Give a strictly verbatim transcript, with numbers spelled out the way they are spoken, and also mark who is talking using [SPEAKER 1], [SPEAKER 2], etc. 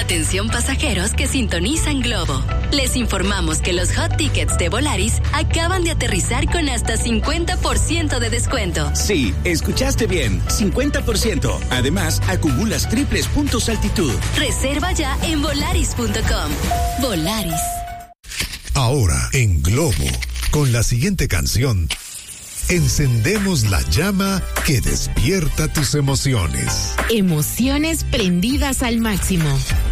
[SPEAKER 1] Atención pasajeros que sintonizan Globo. Les informamos que los hot tickets de Volaris acaban de aterrizar con hasta cincuenta por ciento de descuento.
[SPEAKER 2] Sí, escuchaste bien, cincuenta por ciento. Además, acumulas triples puntos altitud.
[SPEAKER 1] Reserva ya en volaris punto com. Volaris.
[SPEAKER 3] Ahora en Globo, con la siguiente canción, encendemos la llama que despierta tus emociones.
[SPEAKER 4] Emociones prendidas al máximo.